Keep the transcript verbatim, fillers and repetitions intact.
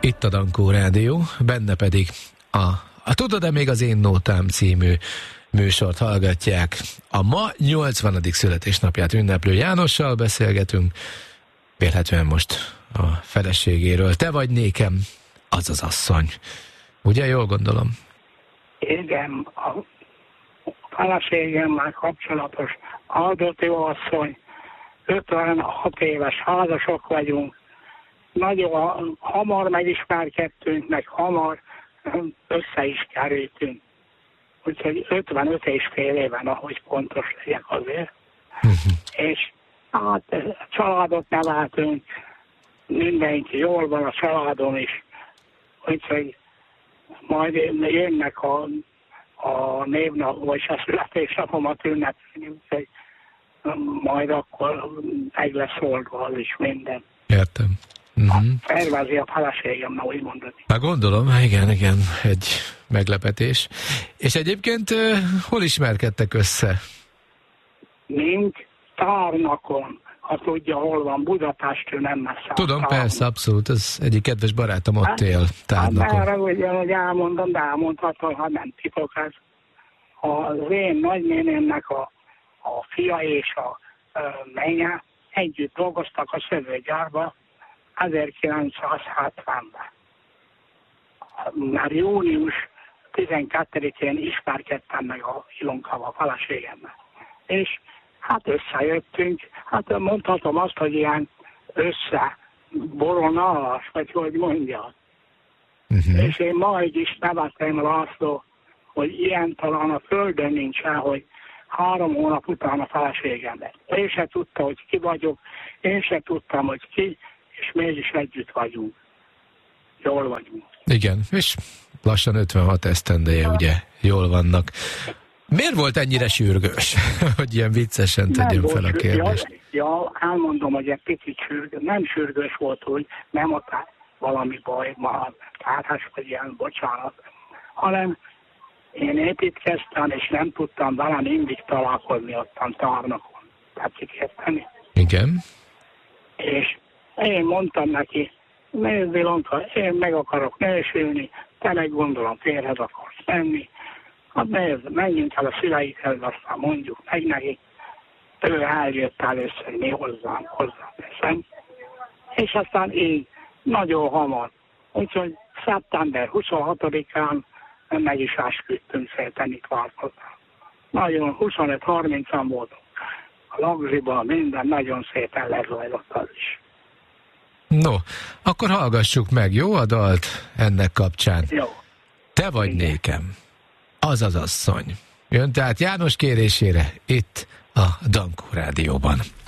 Itt a Dankó Rádió, benne pedig a, a Tudod-e még az én nótám című műsort hallgatják. A ma nyolcvanadik születésnapját ünneplő Jánossal beszélgetünk, vélhetően most a feleségéről. Te vagy nékem az az asszony. Ugye, jól gondolom? Igen, a feleségemmel kapcsolatos áldott jó asszony, ötvenhat éves házasok vagyunk, nagyon hamar megismerkedtünk, meg hamar össze is kerültünk. Úgyhogy ötvenöt és fél éven, ahogy pontos legyek azért. És hát családot neveltünk, mindenki jól van, a családom is. Úgyhogy majd jönnek a, a névnap, vagy a születésnapomat ünnepelni, úgyhogy majd akkor meg lesz oldva az is minden. Értem. Uh-huh. Szervezi a feleségem, na úgy mondani. Hát gondolom, igen, igen, egy meglepetés. És egyébként uh, hol ismerkedtek össze? Mint Tárnakon, ha tudja, hol van, Budapestről nem messze. Tudom, persze, abszolút, ez egyik kedves barátom ott hát, él Tárnakon. Hát erre ugyan, hogy elmondom, de elmondhatom, ha nem titok ez. Az én nagynénémnek a, a fia és a uh, menye együtt dolgoztak a szövőgyárban, ezerkilencszázhetvenben. Már június tizenkettedikén ismerkedtem meg a Ilonkával, a feleségemmel. És hát összejöttünk, hát mondhatom azt, hogy ilyen összeboronálás, vagy hogy mondja. Uh-huh. És én majd is nevettem, László, hogy ilyen talán a földön nincsen, hogy három hónap után a feleségemben. Én se tudta, hogy ki vagyok, én se tudtam, hogy ki, és mégis együtt vagyunk. Jól vagyunk. Igen, és lassan ötvenhat esztendeje, ugye, jól vannak. Miért volt ennyire sürgős, hogy ilyen viccesen tegyem fel a kérdést? Ja, ja, elmondom, hogy egy picit sürgős, nem sürgős volt, hogy nem ott valami baj, ma tárhás, vagy ilyen, bocsánat, hanem én építkeztem, és nem tudtam vele mindig találkozni ottan Tárnakon. Tetszik érteni? Igen. És én mondtam neki, nézd Ilonka, én meg akarok nősülni, te meg gondolom férhez akarsz menni. Hát nézd, menjünk el a szüleikhez, aztán mondjuk meg neki. Ő eljött először mi hozzám, hozzám teszem. És aztán így, nagyon hamar. Úgyhogy szeptember huszonhatodikán meg is esküdtünk szépen itt várkozán. Nagyon huszonöt-harmincan voltunk. A lagziban minden nagyon szépen lezajlott az is. No, akkor hallgassuk meg, jó, a dalt ennek kapcsán. Jó. Te vagy igen. Nékem az az asszony. Jön tehát János kérésére itt a Dankó Rádióban.